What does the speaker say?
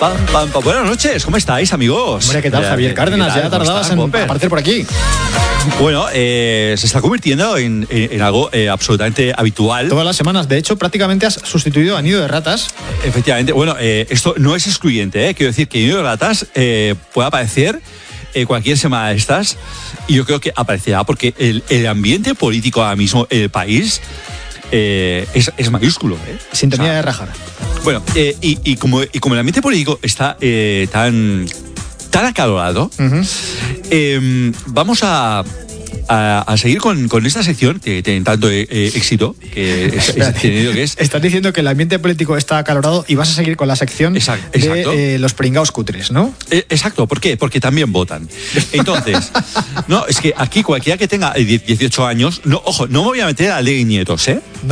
Buenas noches, ¿cómo estáis, amigos? Hombre, ¿qué tal, Javier Cárdenas? Ya tardabas en aparecer por aquí. Bueno, se está convirtiendo en algo absolutamente habitual. Todas las semanas, de hecho, prácticamente has sustituido a Nido de Ratas. Efectivamente, bueno, esto no es excluyente, quiero decir que Nido de Ratas puede aparecer cualquier semana de estas, y yo creo que aparecerá porque el ambiente político ahora mismo en el país es mayúsculo. Sintonía de rajar. Bueno, y como el ambiente político está tan acalorado, vamos a seguir con esta sección que tiene tanto éxito que es. Estás diciendo que el ambiente político está acalorado y vas a seguir con la sección de los pringaos cutres, ¿no? Exacto, ¿por qué? Porque también votan. Entonces, no, es que aquí cualquiera que tenga 18 años, no, ojo, no me voy a meter a ley nietos,